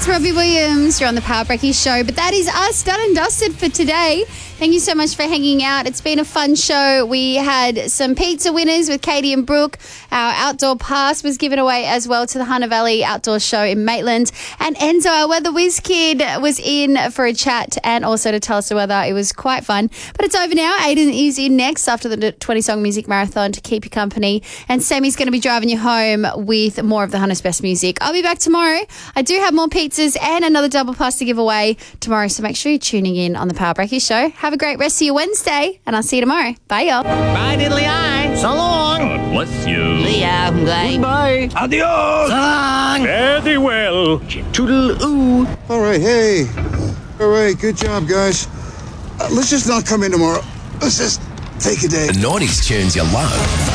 it's Robbie Williams. You're on the Power Breaky Show, but that is us done and dusted for today. Thank you so much for hanging out. It's been a fun show. We had some pizza winners with Katie and Brooke. Our outdoor pass was given away as well to the Hunter Valley Outdoor Show in Maitland. And Enzo, our weather whiz kid, was in for a chat and also to tell us the weather. It was quite fun. But it's over now. Aiden is in next after the 20-song music marathon to keep you company. And Sammy's going to be driving you home with more of the Hunter's Best music. I'll be back tomorrow. I do have more pizzas and another double pass to give away tomorrow. So make sure you're tuning in on the Power Breaky Show. Have a great rest of your Wednesday, and I'll see you tomorrow. Bye, y'all. Bye, diddly-eye. So long. God bless you. See ya. Bye. Adios. So long. Very well. Toodle-oo. All right, hey. All right, good job, guys. Let's just not come in tomorrow. Let's just take a day. The 90s tunes you love.